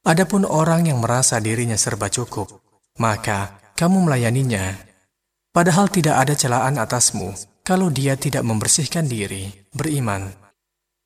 Adapun orang yang merasa dirinya serba cukup, maka kamu melayaninya. Padahal tidak ada celaan atasmu kalau dia tidak membersihkan diri, beriman,